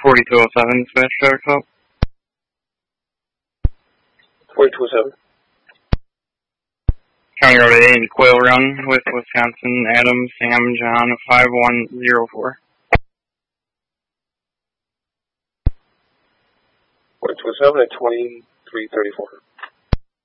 4207, Spanish Driver Club. 4207. County Road 8 in Quail Run with Wisconsin, Adam, Sam, John, 5104. 4207 at 2334.